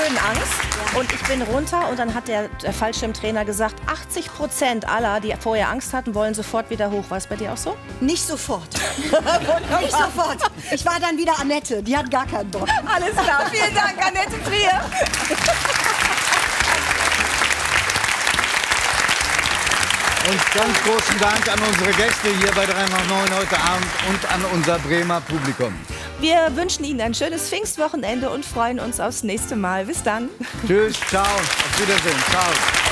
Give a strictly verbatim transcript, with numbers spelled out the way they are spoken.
Höhenangst und ich bin runter und dann hat der, der Fallschirmtrainer gesagt, achtzig Prozent aller, die vorher Angst hatten, wollen sofort wieder hoch. War es bei dir auch so? Nicht sofort. Nicht sofort. Ich war dann wieder Annette, die hat gar keinen Bock. Alles klar, vielen Dank, Annette Frier. Und ganz großen Dank an unsere Gäste hier bei drei nach neun heute Abend und an unser Bremer Publikum. Wir wünschen Ihnen ein schönes Pfingstwochenende und freuen uns aufs nächste Mal. Bis dann. Tschüss, ciao, auf Wiedersehen, ciao.